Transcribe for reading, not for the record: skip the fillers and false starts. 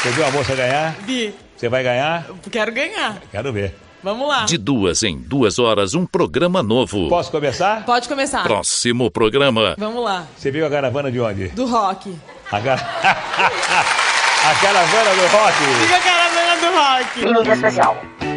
Você viu a moça ganhar? Vi. Você vai ganhar? Quero ganhar. Quero ver. Vamos lá. De 2 em 2 horas, um programa novo. Posso começar? Pode começar. Próximo programa. Vamos lá. Você viu a caravana de onde? Do rock. A caravana do rock. Fica a caravana do rock. Mídia especial.